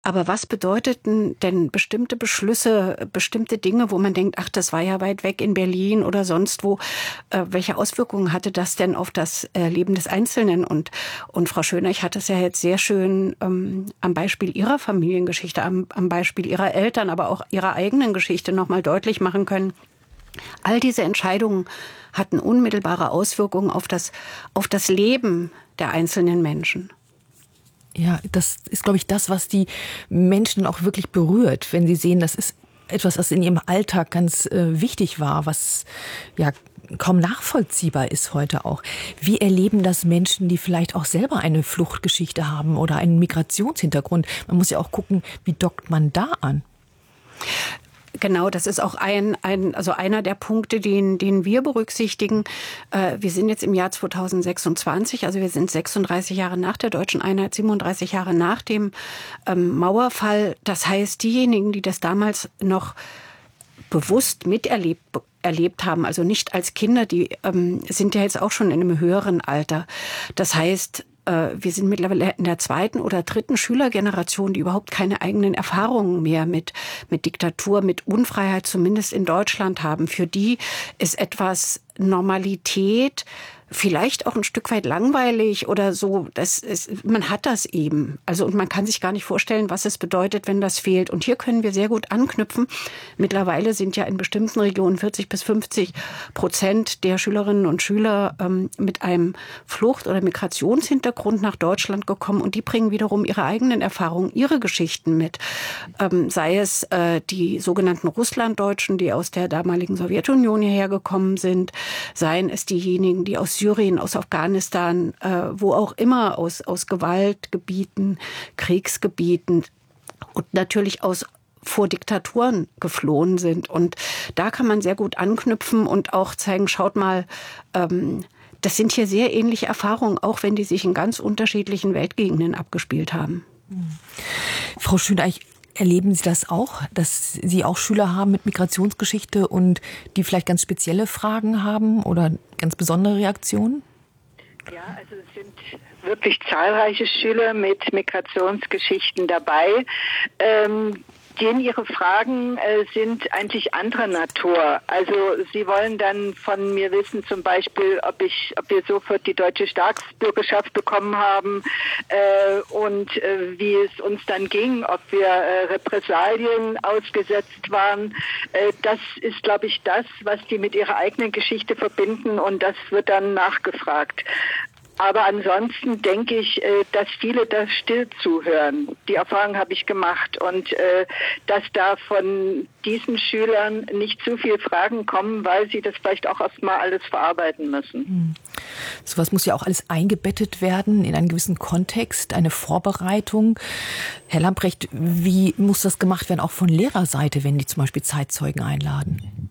Aber was bedeuteten denn bestimmte Beschlüsse, bestimmte Dinge, wo man denkt, ach, das war ja weit weg in Berlin oder sonst wo? Welche Auswirkungen hatte das denn auf das Leben des Einzelnen? Und Frau Schöneich hat es ja jetzt sehr schön am Beispiel ihrer Familiengeschichte, am Beispiel ihrer Eltern, aber auch ihrer eigenen Geschichte nochmal deutlich machen können. All diese Entscheidungen hatten unmittelbare Auswirkungen auf das Leben der einzelnen Menschen. Ja, das ist, glaube ich, das, was die Menschen auch wirklich berührt, wenn sie sehen, das ist etwas, was in ihrem Alltag ganz wichtig war, was ja kaum nachvollziehbar ist heute auch. Wie erleben das Menschen, die vielleicht auch selber eine Fluchtgeschichte haben oder einen Migrationshintergrund? Man muss ja auch gucken, wie dockt man da an? Genau, das ist auch also einer der Punkte, den wir berücksichtigen. Wir sind jetzt im Jahr 2026, also wir sind 36 Jahre nach der deutschen Einheit, 37 Jahre nach dem Mauerfall. Das heißt, diejenigen, die das damals noch bewusst erlebt haben, also nicht als Kinder, die sind ja jetzt auch schon in einem höheren Alter. Das heißt, wir sind mittlerweile in der zweiten oder dritten Schülergeneration, die überhaupt keine eigenen Erfahrungen mehr mit Diktatur, mit Unfreiheit, zumindest in Deutschland haben. Für die ist etwas Normalität, vielleicht auch ein Stück weit langweilig oder so. Man hat das eben. Also, und man kann sich gar nicht vorstellen, was es bedeutet, wenn das fehlt. Und hier können wir sehr gut anknüpfen. Mittlerweile sind ja in bestimmten Regionen 40-50% der Schülerinnen und Schüler mit einem Flucht- oder Migrationshintergrund nach Deutschland gekommen. Und die bringen wiederum ihre eigenen Erfahrungen, ihre Geschichten mit. Sei es die sogenannten Russlanddeutschen, die aus der damaligen Sowjetunion hierher gekommen sind, seien es diejenigen, die aus Syrien, aus Afghanistan, wo auch immer, aus Gewaltgebieten, Kriegsgebieten und natürlich aus vor Diktaturen geflohen sind. Und da kann man sehr gut anknüpfen und auch zeigen, schaut mal, das sind hier sehr ähnliche Erfahrungen, auch wenn die sich in ganz unterschiedlichen Weltgegenden abgespielt haben. Frau Schöneich, erleben Sie das auch, dass Sie auch Schüler haben mit Migrationsgeschichte und die vielleicht ganz spezielle Fragen haben oder ganz besondere Reaktionen? Ja, also es sind wirklich zahlreiche Schüler mit Migrationsgeschichten dabei. Denen ihre Fragen sind eigentlich anderer Natur. Also sie wollen dann von mir wissen, zum Beispiel, ob wir sofort die deutsche Staatsbürgerschaft bekommen haben und wie es uns dann ging, ob wir Repressalien ausgesetzt waren. Das ist, glaube ich, das, was die mit ihrer eigenen Geschichte verbinden, und das wird dann nachgefragt. Aber ansonsten denke ich, dass viele da still zuhören. Die Erfahrung habe ich gemacht, und dass da von diesen Schülern nicht zu viele Fragen kommen, weil sie das vielleicht auch erstmal alles verarbeiten müssen. Sowas muss ja auch alles eingebettet werden in einen gewissen Kontext, eine Vorbereitung. Herr Lamprecht, wie muss das gemacht werden, auch von Lehrerseite, wenn die zum Beispiel Zeitzeugen einladen?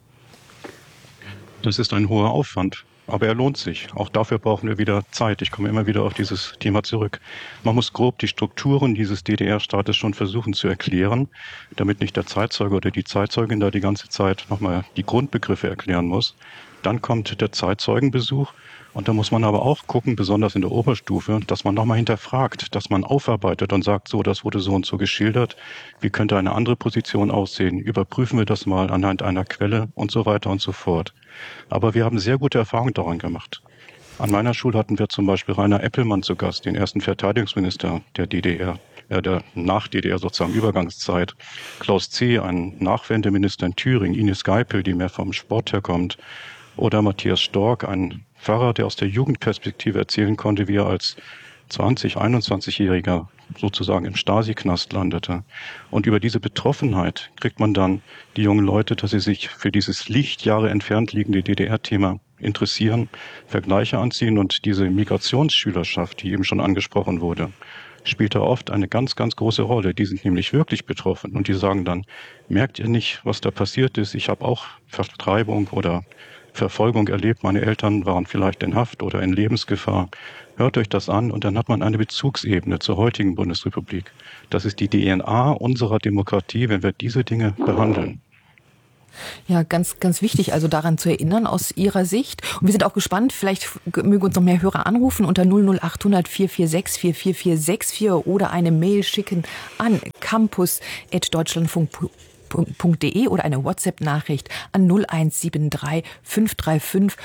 Das ist ein hoher Aufwand. Aber er lohnt sich. Auch dafür brauchen wir wieder Zeit. Ich komme immer wieder auf dieses Thema zurück. Man muss grob die Strukturen dieses DDR-Staates schon versuchen zu erklären, damit nicht der Zeitzeuge oder die Zeitzeugin da die ganze Zeit nochmal die Grundbegriffe erklären muss. Dann kommt der Zeitzeugenbesuch. Und da muss man aber auch gucken, besonders in der Oberstufe, dass man nochmal hinterfragt, dass man aufarbeitet und sagt, so, das wurde so und so geschildert. Wie könnte eine andere Position aussehen? Überprüfen wir das mal anhand einer Quelle und so weiter und so fort. Aber wir haben sehr gute Erfahrungen daran gemacht. An meiner Schule hatten wir zum Beispiel Rainer Eppelmann zu Gast, den ersten Verteidigungsminister der DDR, der Nach-DDR sozusagen Übergangszeit. Klaus C., ein Nachwendeminister in Thüringen, Ines Geipel, die mehr vom Sport herkommt, oder Matthias Stork, ein Pfarrer, der aus der Jugendperspektive erzählen konnte, wie er als 21-Jähriger sozusagen im Stasi-Knast landete. Und über diese Betroffenheit kriegt man dann die jungen Leute, dass sie sich für dieses Lichtjahre entfernt liegende DDR-Thema interessieren, Vergleiche anziehen, und diese Migrationsschülerschaft, die eben schon angesprochen wurde, spielt da oft eine ganz, ganz große Rolle. Die sind nämlich wirklich betroffen und die sagen dann, merkt ihr nicht, was da passiert ist? Ich habe auch Vertreibung oder Verfolgung erlebt. Meine Eltern waren vielleicht in Haft oder in Lebensgefahr. Hört euch das an, und dann hat man eine Bezugsebene zur heutigen Bundesrepublik. Das ist die DNA unserer Demokratie, wenn wir diese Dinge behandeln. Ja, ganz, ganz wichtig, also daran zu erinnern aus Ihrer Sicht. Und wir sind auch gespannt, vielleicht mögen uns noch mehr Hörer anrufen unter 00800 446 4446 oder eine Mail schicken an campus@deutschlandfunk.de oder eine WhatsApp-Nachricht an 0173 535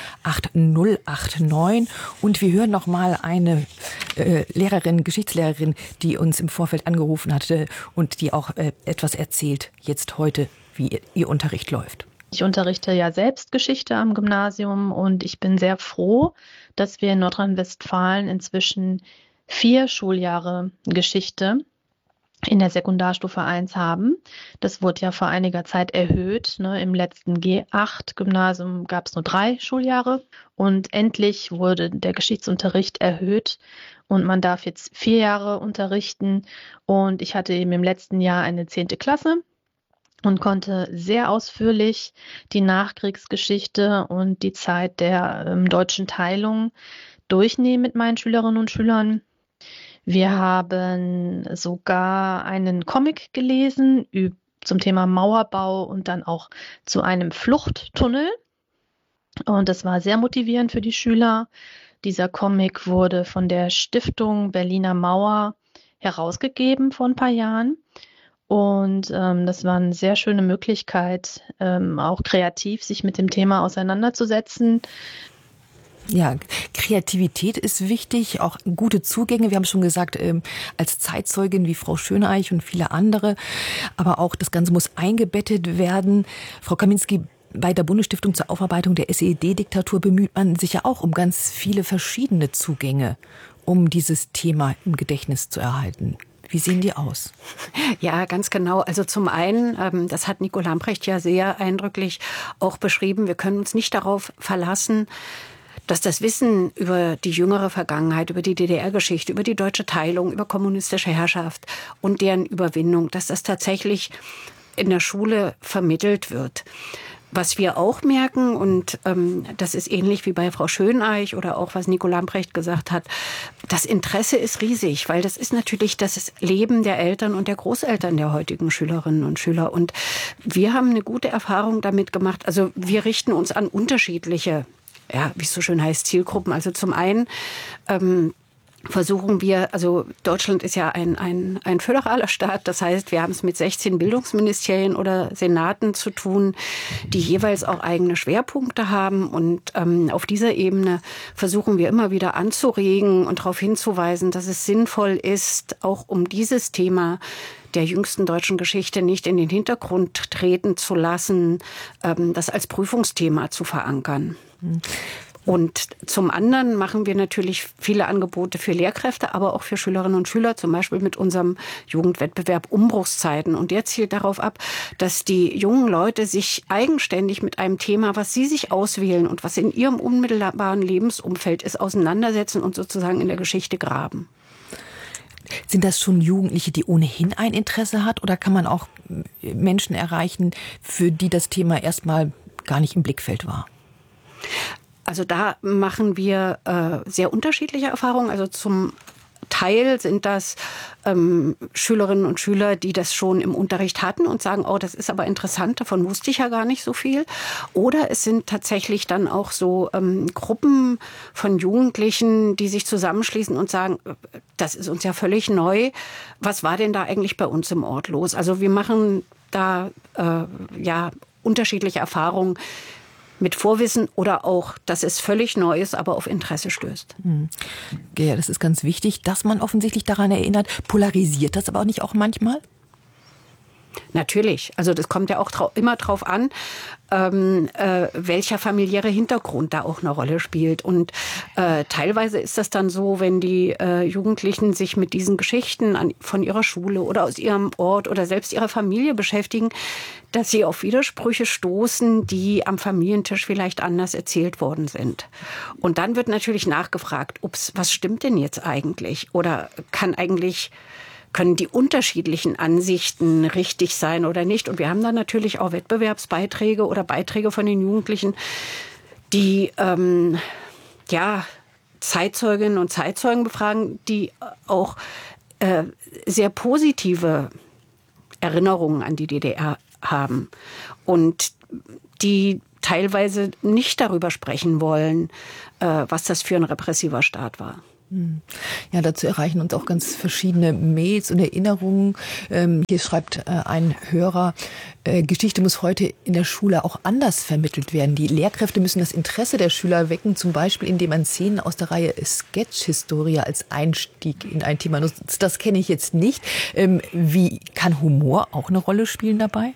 8089. Und wir hören noch mal eine Lehrerin, Geschichtslehrerin, die uns im Vorfeld angerufen hatte und die auch etwas erzählt, jetzt heute, wie ihr Unterricht läuft. Ich unterrichte ja selbst Geschichte am Gymnasium und ich bin sehr froh, dass wir in Nordrhein-Westfalen inzwischen 4 Schuljahre Geschichte in der Sekundarstufe 1 haben. Das wurde ja vor einiger Zeit erhöht. Im letzten G8-Gymnasium gab es nur 3 Schuljahre und endlich wurde der Geschichtsunterricht erhöht und man darf jetzt 4 Jahre unterrichten. Und ich hatte eben im letzten Jahr eine 10. Klasse und konnte sehr ausführlich die Nachkriegsgeschichte und die Zeit der deutschen Teilung durchnehmen mit meinen Schülerinnen und Schülern. Wir haben sogar einen Comic gelesen zum Thema Mauerbau und dann auch zu einem Fluchttunnel. Und das war sehr motivierend für die Schüler. Dieser Comic wurde von der Stiftung Berliner Mauer herausgegeben vor ein paar Jahren. Und das war eine sehr schöne Möglichkeit, auch kreativ sich mit dem Thema auseinanderzusetzen. Ja, Kreativität ist wichtig, auch gute Zugänge. Wir haben schon gesagt, als Zeitzeugin wie Frau Schöneich und viele andere. Aber auch das Ganze muss eingebettet werden. Frau Kaminski, bei der Bundesstiftung zur Aufarbeitung der SED-Diktatur bemüht man sich ja auch um ganz viele verschiedene Zugänge, um dieses Thema im Gedächtnis zu erhalten. Wie sehen die aus? Ja, ganz genau. Also zum einen, das hat Nico Lamprecht ja sehr eindrücklich auch beschrieben, wir können uns nicht darauf verlassen, dass das Wissen über die jüngere Vergangenheit, über die DDR-Geschichte, über die deutsche Teilung, über kommunistische Herrschaft und deren Überwindung, dass das tatsächlich in der Schule vermittelt wird. Was wir auch merken, und das ist ähnlich wie bei Frau Schöneich oder auch was Nico Lamprecht gesagt hat, das Interesse ist riesig, weil das ist natürlich das Leben der Eltern und der Großeltern der heutigen Schülerinnen und Schüler. Und wir haben eine gute Erfahrung damit gemacht. Also wir richten uns an unterschiedliche, ja, wie es so schön heißt, Zielgruppen. Also zum einen versuchen wir, also Deutschland ist ja ein föderaler Staat, das heißt, wir haben es mit 16 Bildungsministerien oder Senaten zu tun, die jeweils auch eigene Schwerpunkte haben und auf dieser Ebene versuchen wir immer wieder anzuregen und darauf hinzuweisen, dass es sinnvoll ist, auch um dieses Thema der jüngsten deutschen Geschichte nicht in den Hintergrund treten zu lassen, das als Prüfungsthema zu verankern. Und zum anderen machen wir natürlich viele Angebote für Lehrkräfte, aber auch für Schülerinnen und Schüler, zum Beispiel mit unserem Jugendwettbewerb Umbruchszeiten. Und der zielt darauf ab, dass die jungen Leute sich eigenständig mit einem Thema, was sie sich auswählen und was in ihrem unmittelbaren Lebensumfeld ist, auseinandersetzen und sozusagen in der Geschichte graben. Sind das schon Jugendliche, die ohnehin ein Interesse hat, oder kann man auch Menschen erreichen, für die das Thema erstmal gar nicht im Blickfeld war? Also da machen wir sehr unterschiedliche Erfahrungen. Also zum Teil sind das Schülerinnen und Schüler, die das schon im Unterricht hatten und sagen, oh, das ist aber interessant, davon wusste ich ja gar nicht so viel. Oder es sind tatsächlich dann auch so Gruppen von Jugendlichen, die sich zusammenschließen und sagen, das ist uns ja völlig neu. Was war denn da eigentlich bei uns im Ort los? Also wir machen da unterschiedliche Erfahrungen mit Vorwissen oder auch, dass es völlig neu ist, aber auf Interesse stößt. Ja, das ist ganz wichtig, dass man offensichtlich daran erinnert. Polarisiert das aber auch nicht auch manchmal? Natürlich. Also das kommt ja auch immer drauf an, welcher familiäre Hintergrund da auch eine Rolle spielt. Und teilweise ist das dann so, wenn die Jugendlichen sich mit diesen Geschichten von ihrer Schule oder aus ihrem Ort oder selbst ihrer Familie beschäftigen, dass sie auf Widersprüche stoßen, die am Familientisch vielleicht anders erzählt worden sind. Und dann wird natürlich nachgefragt, was stimmt denn jetzt eigentlich? Oder können die unterschiedlichen Ansichten richtig sein oder nicht? Und wir haben dann natürlich auch Wettbewerbsbeiträge oder Beiträge von den Jugendlichen, die Zeitzeuginnen und Zeitzeugen befragen, die auch sehr positive Erinnerungen an die DDR haben und die teilweise nicht darüber sprechen wollen, was das für ein repressiver Staat war. Ja, dazu erreichen uns auch ganz verschiedene Mails und Erinnerungen. Hier schreibt ein Hörer, Geschichte muss heute in der Schule auch anders vermittelt werden. Die Lehrkräfte müssen das Interesse der Schüler wecken, zum Beispiel indem man Szenen aus der Reihe Sketch-Historia als Einstieg in ein Thema nutzt. Das kenne ich jetzt nicht. Wie kann Humor auch eine Rolle spielen dabei?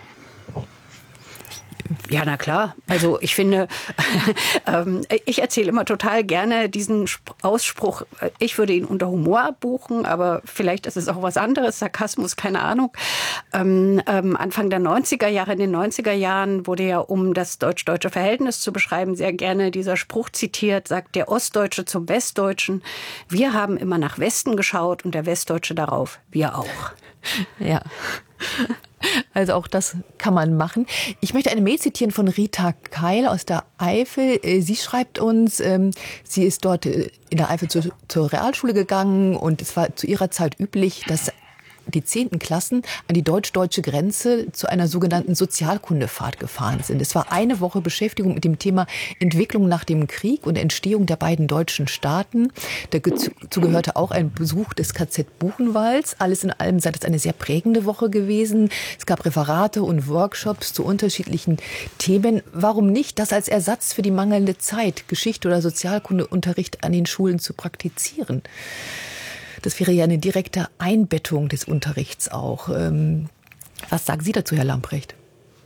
Ja, na klar. Also ich finde, ich erzähle immer total gerne diesen Ausspruch, ich würde ihn unter Humor buchen, aber vielleicht ist es auch was anderes, Sarkasmus, keine Ahnung. Anfang der 90er Jahre, in den 90er Jahren wurde ja, um das deutsch-deutsche Verhältnis zu beschreiben, sehr gerne dieser Spruch zitiert, sagt der Ostdeutsche zum Westdeutschen, wir haben immer nach Westen geschaut und der Westdeutsche darauf, wir auch. Ja. Also auch das kann man machen. Ich möchte eine Mail zitieren von Rita Keil aus der Eifel. Sie schreibt uns, sie ist dort in der Eifel zur Realschule gegangen und es war zu ihrer Zeit üblich, dass die 10. Klassen an die deutsch-deutsche Grenze zu einer sogenannten Sozialkundefahrt gefahren sind. Es war eine Woche Beschäftigung mit dem Thema Entwicklung nach dem Krieg und Entstehung der beiden deutschen Staaten. Dazu gehörte auch ein Besuch des KZ Buchenwalds. Alles in allem sei das eine sehr prägende Woche gewesen. Es gab Referate und Workshops zu unterschiedlichen Themen. Warum nicht das als Ersatz für die mangelnde Zeit, Geschichte oder Sozialkundeunterricht an den Schulen zu praktizieren? Das wäre ja eine direkte Einbettung des Unterrichts auch. Was sagen Sie dazu, Herr Lamprecht?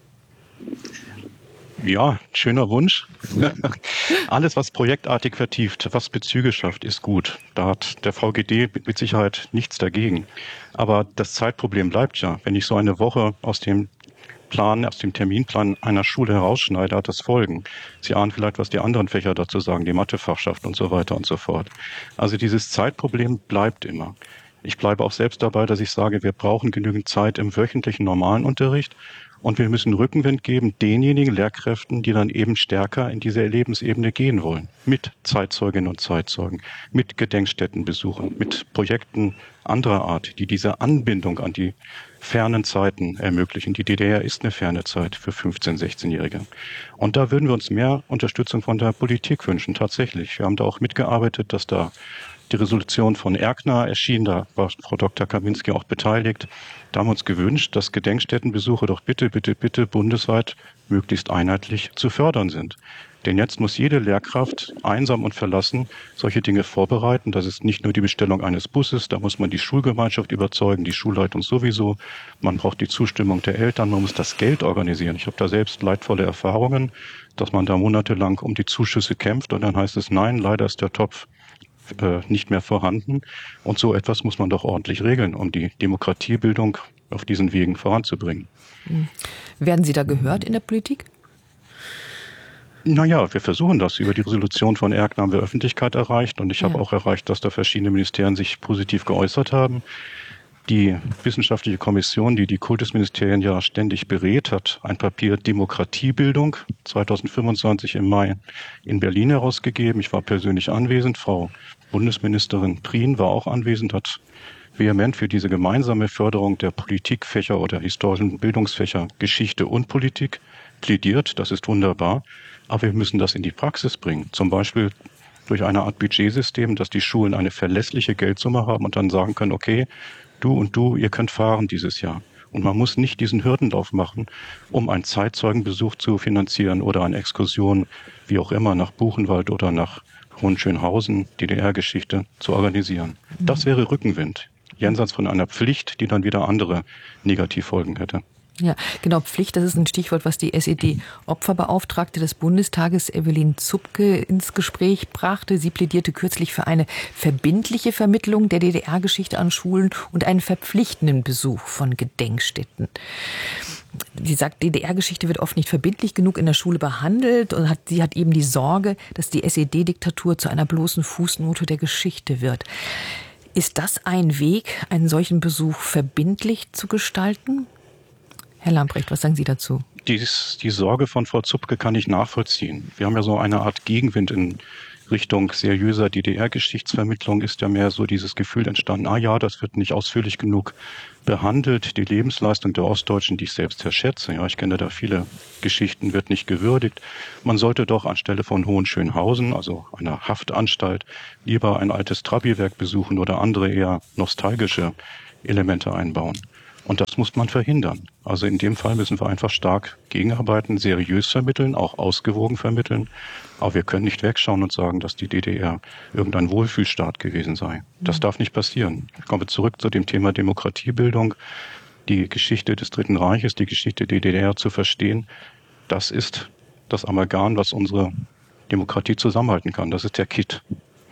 Ja, schöner Wunsch. Alles, was projektartig vertieft, was Bezüge schafft, ist gut. Da hat der VGD mit Sicherheit nichts dagegen. Aber das Zeitproblem bleibt ja. Wenn ich so eine Woche aus dem Terminplan einer Schule herausschneide, hat das Folgen. Sie ahnen vielleicht, was die anderen Fächer dazu sagen, die Mathefachschaft und so weiter und so fort. Also dieses Zeitproblem bleibt immer. Ich bleibe auch selbst dabei, dass ich sage, wir brauchen genügend Zeit im wöchentlichen normalen Unterricht und wir müssen Rückenwind geben denjenigen Lehrkräften, die dann eben stärker in diese Lebensebene gehen wollen. Mit Zeitzeuginnen und Zeitzeugen, mit Gedenkstättenbesuchen, mit Projekten anderer Art, die diese Anbindung an die fernen Zeiten ermöglichen. Die DDR ist eine ferne Zeit für 15-, 16-Jährige. Und da würden wir uns mehr Unterstützung von der Politik wünschen, tatsächlich. Wir haben da auch mitgearbeitet, dass da die Resolution von Erkner erschien, da war Frau Dr. Kaminski auch beteiligt. Da haben wir uns gewünscht, dass Gedenkstättenbesuche doch bitte bundesweit möglichst einheitlich zu fördern sind. Denn jetzt muss jede Lehrkraft einsam und verlassen solche Dinge vorbereiten. Das ist nicht nur die Bestellung eines Busses, da muss man die Schulgemeinschaft überzeugen, die Schulleitung sowieso. Man braucht die Zustimmung der Eltern, man muss das Geld organisieren. Ich habe da selbst leidvolle Erfahrungen, dass man da monatelang um die Zuschüsse kämpft und dann heißt es, nein, leider ist der Topf nicht mehr vorhanden. Und so etwas muss man doch ordentlich regeln, um die Demokratiebildung auf diesen Wegen voranzubringen. Werden Sie da gehört in der Politik? Naja, wir versuchen das. Über die Resolution von Erkner haben wir Öffentlichkeit erreicht und ich habe auch erreicht, dass da verschiedene Ministerien sich positiv geäußert haben. Die wissenschaftliche Kommission, die Kultusministerien ja ständig berät, hat ein Papier Demokratiebildung 2025 im Mai in Berlin herausgegeben. Ich war persönlich anwesend. Frau Bundesministerin Prien war auch anwesend, hat vehement für diese gemeinsame Förderung der Politikfächer oder historischen Bildungsfächer Geschichte und Politik plädiert. Das ist wunderbar. Aber wir müssen das in die Praxis bringen. Zum Beispiel durch eine Art Budgetsystem, dass die Schulen eine verlässliche Geldsumme haben und dann sagen können, okay, du und du, ihr könnt fahren dieses Jahr. Und man muss nicht diesen Hürdenlauf machen, um einen Zeitzeugenbesuch zu finanzieren oder eine Exkursion, wie auch immer, nach Buchenwald oder nach Hohenschönhausen, DDR-Geschichte, zu organisieren. Das wäre Rückenwind, jenseits von einer Pflicht, die dann wieder andere Negativfolgen hätte. Ja, genau, Pflicht, das ist ein Stichwort, was die SED-Opferbeauftragte des Bundestages Evelyn Zupke ins Gespräch brachte. Sie plädierte kürzlich für eine verbindliche Vermittlung der DDR-Geschichte an Schulen und einen verpflichtenden Besuch von Gedenkstätten. Sie sagt, DDR-Geschichte wird oft nicht verbindlich genug in der Schule behandelt und sie hat eben die Sorge, dass die SED-Diktatur zu einer bloßen Fußnote der Geschichte wird. Ist das ein Weg, einen solchen Besuch verbindlich zu gestalten? Herr Lamprecht, was sagen Sie dazu? Die Sorge von Frau Zupke kann ich nachvollziehen. Wir haben ja so eine Art Gegenwind in Richtung seriöser DDR-Geschichtsvermittlung ist ja mehr so dieses Gefühl entstanden, das wird nicht ausführlich genug behandelt. Die Lebensleistung der Ostdeutschen, die ich selbst sehr schätze, ich kenne da viele Geschichten, wird nicht gewürdigt. Man sollte doch anstelle von Hohenschönhausen, also einer Haftanstalt, lieber ein altes Trabi-Werk besuchen oder andere eher nostalgische Elemente einbauen. Und das muss man verhindern. Also in dem Fall müssen wir einfach stark gegenarbeiten, seriös vermitteln, auch ausgewogen vermitteln. Aber wir können nicht wegschauen und sagen, dass die DDR irgendein Wohlfühlstaat gewesen sei. Das darf nicht passieren. Ich komme zurück zu dem Thema Demokratiebildung. Die Geschichte des Dritten Reiches, die Geschichte der DDR zu verstehen, das ist das Amalgam, was unsere Demokratie zusammenhalten kann. Das ist der Kitt.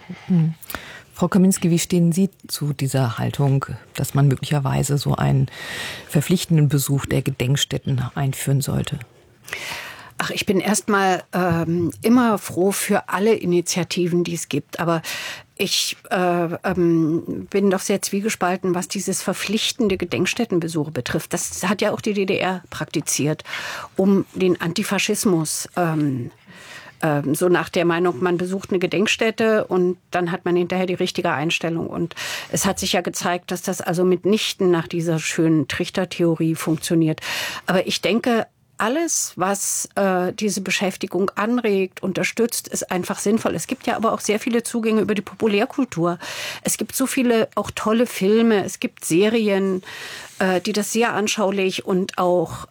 Frau Kaminski, wie stehen Sie zu dieser Haltung, dass man möglicherweise so einen verpflichtenden Besuch der Gedenkstätten einführen sollte? Ach, ich bin erstmal immer froh für alle Initiativen, die es gibt. Aber ich bin doch sehr zwiegespalten, was dieses verpflichtende Gedenkstättenbesuche betrifft. Das hat ja auch die DDR praktiziert, um den Antifaschismus so nach der Meinung, man besucht eine Gedenkstätte und dann hat man hinterher die richtige Einstellung. Und es hat sich ja gezeigt, dass das also mitnichten nach dieser schönen Trichter-Theorie funktioniert. Aber ich denke, alles, was diese Beschäftigung anregt, unterstützt, ist einfach sinnvoll. Es gibt ja aber auch sehr viele Zugänge über die Populärkultur. Es gibt so viele auch tolle Filme, es gibt Serien, die das sehr anschaulich und auch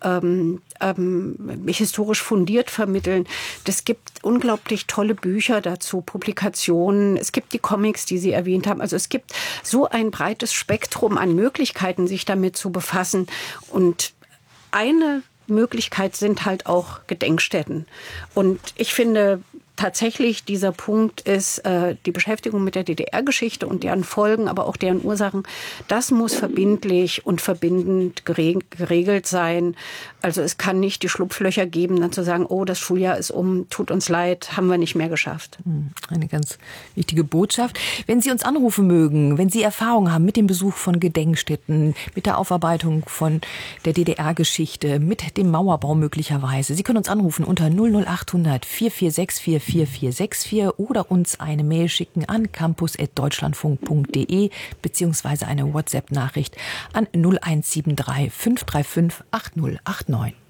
historisch fundiert vermitteln. Es gibt unglaublich tolle Bücher dazu, Publikationen. Es gibt die Comics, die Sie erwähnt haben. Also es gibt so ein breites Spektrum an Möglichkeiten, sich damit zu befassen. Und eine Möglichkeit sind halt auch Gedenkstätten. Und ich finde tatsächlich, dieser Punkt ist die Beschäftigung mit der DDR-Geschichte und deren Folgen, aber auch deren Ursachen. Das muss verbindlich und verbindend geregelt sein. Also es kann nicht die Schlupflöcher geben, dann zu sagen, oh, das Schuljahr ist tut uns leid, haben wir nicht mehr geschafft. Eine ganz wichtige Botschaft. Wenn Sie uns anrufen mögen, wenn Sie Erfahrung haben mit dem Besuch von Gedenkstätten, mit der Aufarbeitung von der DDR-Geschichte, mit dem Mauerbau möglicherweise, Sie können uns anrufen unter 00800 4464 4464 oder uns eine Mail schicken an campus@deutschlandfunk.de beziehungsweise eine WhatsApp-Nachricht an 0173 535 8089.